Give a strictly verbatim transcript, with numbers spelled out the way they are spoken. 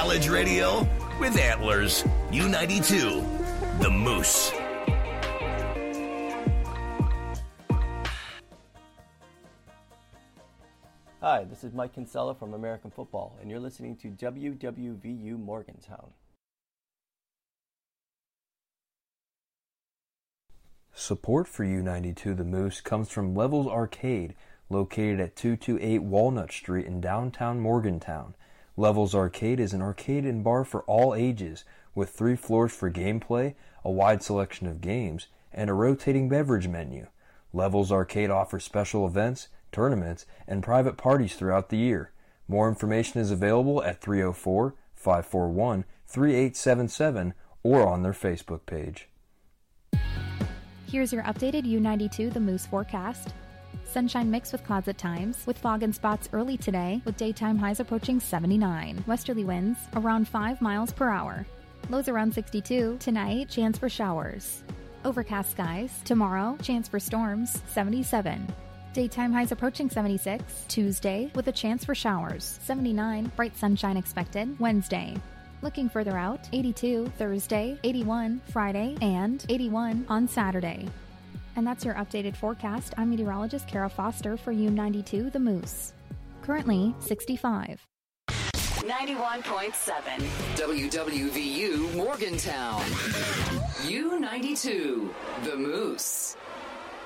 College Radio with Antlers, U ninety-two, The Moose. Hi, this is Mike Kinsella from American Football, and you're listening to W W V U Morgantown. Support for U ninety-two The Moose comes from Levels Arcade, located at two twenty-eight Walnut Street in downtown Morgantown. Levels Arcade is an arcade and bar for all ages, with three floors for gameplay, a wide selection of games, and a rotating beverage menu. Levels Arcade offers special events, tournaments, and private parties throughout the year. More information is available at three oh four, five four one, three eight seven seven or on their Facebook page. Here's your updated U ninety-two The Moose forecast. Sunshine mixed with clouds at times, with fog and spots early today, with daytime highs approaching seventy-nine. Westerly winds around five miles per hour. Lows around sixty-two. Tonight, chance for showers. Overcast skies. Tomorrow, chance for storms, seventy-seven. Daytime highs approaching seventy-six. Tuesday, with a chance for showers, seventy-nine. Bright sunshine expected. Wednesday. Looking further out, eighty-two. Thursday, eighty-one. Friday, and eighty-one on Saturday. And that's your updated forecast. I'm meteorologist Kara Foster for U ninety-two The Moose. Currently, sixty-five. ninety-one point seven W W V U Morgantown. U ninety-two The Moose.